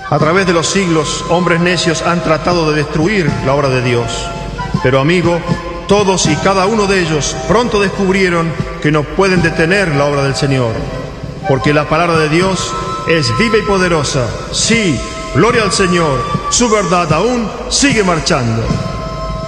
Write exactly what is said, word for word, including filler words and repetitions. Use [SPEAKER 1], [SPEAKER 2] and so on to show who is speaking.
[SPEAKER 1] A través de los siglos, hombres necios han tratado de destruir la obra de Dios. Pero amigo, todos y cada uno de ellos pronto descubrieron que no pueden detener la obra del Señor. Porque la palabra de Dios es viva y poderosa. Sí, gloria al Señor, su verdad aún sigue marchando.